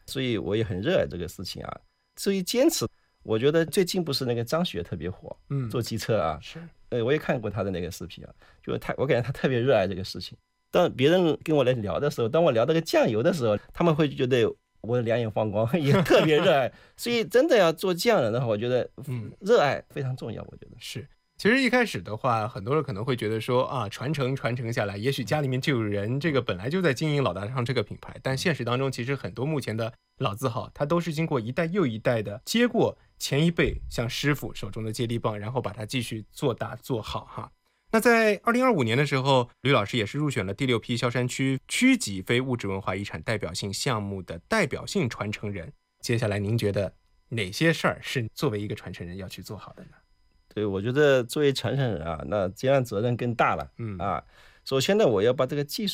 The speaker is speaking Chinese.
所以我也很热爱这个事情啊。至于坚持，我觉得最近不是那个张雪特别火，做机车啊， 是， 我也看过他的那个视频啊，就是我感觉他特别热爱这个事情。当别人跟我来聊的时候，当我聊这个酱油的时候，他们会觉得我两眼放光，也特别热爱。所以真的要做匠人的话，我觉得热爱非常重要。我觉得是。其实一开始的话，很多人可能会觉得说啊，传承下来，也许家里面就有人这个本来就在经营老大昌这个品牌，但现实当中，其实很多目前的老字号，它都是经过一代又一代的接过前一辈像师傅手中的接力棒，然后把它继续做大做好哈。那在2025年的时候，吕老师也是入选了第6批萧山区区级非物质文化遗产代表性项目的代表性传承人。接下来您觉得哪些事儿是作为一个传承人要去做好的呢？ 对，我觉得作为传承人啊，那这样责任更大了。首先呢，我要把这个技术